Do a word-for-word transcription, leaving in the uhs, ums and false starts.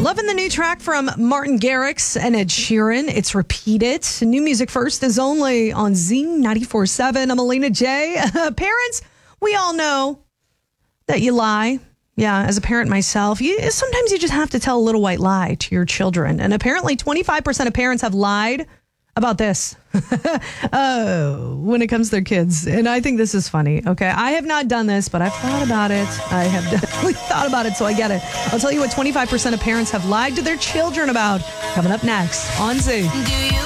Loving the new track from Martin Garrix and Ed Sheeran. It's Repeat It. New music first is only on Z ninety-four point seven. I'm Alina J. Parents, we all know that you lie. Yeah, as a parent myself, you, sometimes you just have to tell a little white lie to your children. And apparently twenty-five percent of parents have lied about this uh, when it comes to their kids. And I think this is funny. Okay, I have not done this, but I've thought about it. I have definitely thought about it, so I get it. I'll tell you what twenty-five percent of parents have lied to their children about. Coming up next on Z. Do you